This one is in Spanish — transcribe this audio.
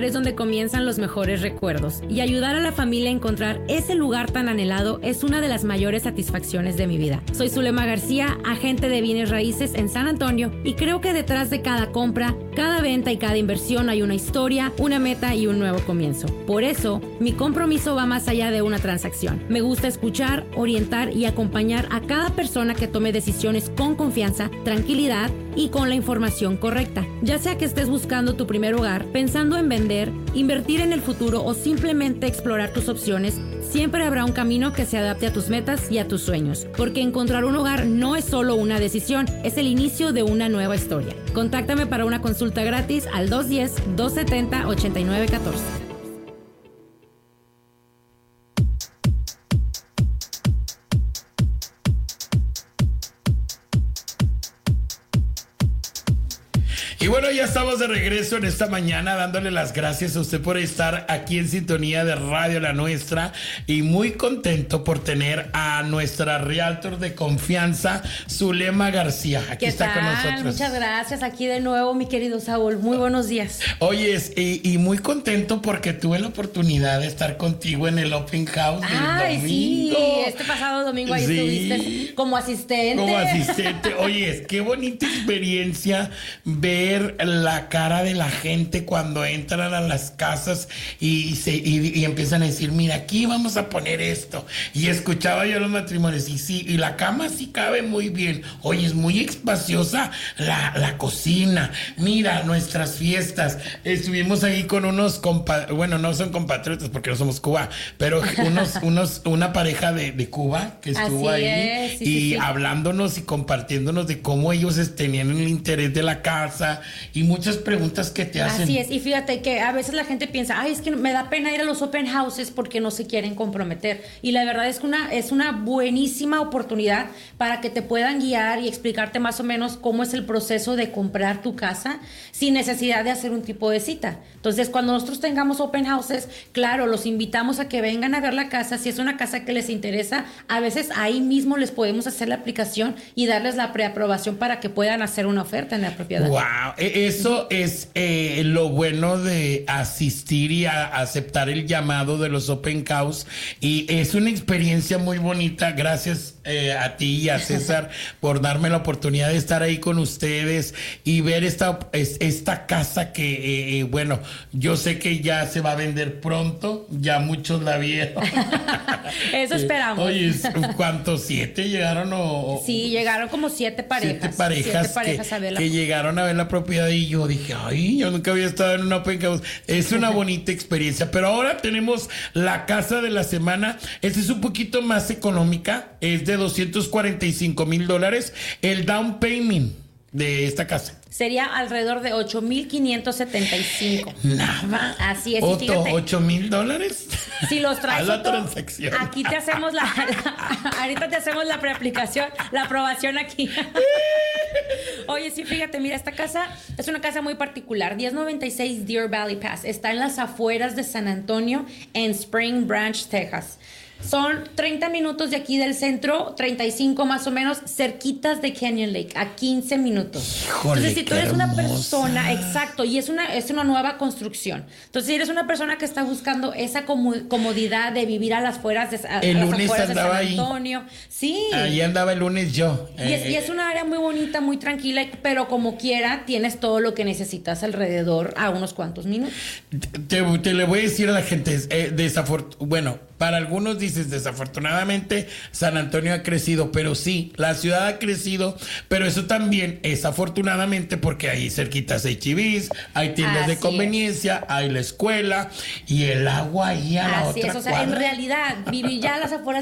hogar es donde comienzan los mejores recuerdos y ayudar a la familia a encontrar ese lugar tan anhelado es una de las mayores satisfacciones de mi vida. Soy Zulema García, agente de bienes raíces en San Antonio, y creo que detrás de cada compra, cada venta y cada inversión hay una historia, una meta y un nuevo comienzo. Por eso, mi compromiso va más allá de una transacción. Me gusta escuchar, orientar y acompañar a cada persona que tome decisiones con confianza, tranquilidad y con la información correcta. Ya sea que estés buscando tu primer hogar, pensando en vender, invertir en el futuro o simplemente explorar tus opciones, siempre habrá un camino que se adapte a tus metas y a tus sueños. Porque encontrar un hogar no es solo una decisión, es el inicio de una nueva historia. Contáctame para una consulta gratis al 210-270-8914. Y bueno, ya estamos de regreso en esta mañana dándole las gracias a usted por estar aquí en sintonía de Radio La Nuestra, y muy contento por tener a nuestra realtor de confianza, Zulema García. Aquí está con nosotros. Muchas gracias, aquí de nuevo, mi querido Saúl. Muy buenos días. Oye, y muy contento porque tuve la oportunidad de estar contigo en el Open House del domingo. Sí, este pasado domingo ahí estuviste como asistente. Como asistente. Oye, qué bonita experiencia ver la cara de la gente cuando entran a las casas y empiezan a decir, mira, aquí vamos a poner esto. Y escuchaba yo los matrimonios y la cama sí cabe muy bien. Oye, es muy espaciosa la cocina. Mira, nuestras fiestas. Estuvimos ahí con unos bueno, no son compatriotas porque no somos Cuba, pero una pareja de Cuba que estuvo Así ahí es, sí. hablándonos y compartiéndonos de cómo ellos tenían el interés de la casa y muchas preguntas que te hacen. Así es, y fíjate que a veces la gente piensa, es que me da pena ir a los open houses porque no se quieren comprometer, y la verdad es que es una buenísima oportunidad para que te puedan guiar y explicarte más o menos cómo es el proceso de comprar tu casa sin necesidad de hacer un tipo de cita. Entonces, cuando nosotros tengamos open houses, claro, los invitamos a que vengan a ver la casa. Si es una casa que les interesa, a veces ahí mismo les podemos hacer la aplicación y darles la preaprobación para que puedan hacer una oferta en la propiedad. Wow, eso es lo bueno de asistir y aceptar el llamado de los open house, y es una experiencia muy bonita. Gracias a ti y a César por darme la oportunidad de estar ahí con ustedes y ver esta casa que bueno, yo sé que ya se va a vender pronto, ya muchos la vieron. Eso esperamos. Oye, ¿cuántos? ¿7 llegaron? Sí, llegaron como 7 parejas. 7 parejas a verla. que llegaron a ver la propiedad, y yo dije, yo nunca había estado en una open house. Es una bonita experiencia. Pero ahora tenemos la casa de la semana. Esta es un poquito más económica, es de $245,000 el down payment de esta casa. Sería alrededor de $8,575. Nada. Así es. Otto, $8,000. Si los traes, a la Otto, transacción. aquí te hacemos ahorita te hacemos la preaplicación, la aprobación aquí. Oye, sí, fíjate, mira, esta casa es una casa muy particular. 1096 Deer Valley Pass. Está en las afueras de San Antonio, en Spring Branch, Texas. Son 30 minutos de aquí del centro, 35 más o menos, cerquitas de Canyon Lake, a 15 minutos. Híjole, entonces, si tú eres hermosa. una persona, exacto, y es una nueva construcción. Entonces, si eres una persona que está buscando esa comodidad de vivir a las afueras de, el las lunes afueras de San andaba ahí. Antonio. Sí. Ahí andaba el lunes yo. Y es una área muy bonita, muy tranquila, pero como quiera, tienes todo lo que necesitas alrededor a unos cuantos minutos. Te le voy a decir a la gente, bueno, para algunos dices, desafortunadamente San Antonio ha crecido, pero sí, la ciudad ha crecido, pero eso también es afortunadamente porque ahí cerquitas hay H-E-Bs, hay tiendas de conveniencia, hay la escuela y el agua ahí a la otra cuadra. En realidad, vivir ya a las afueras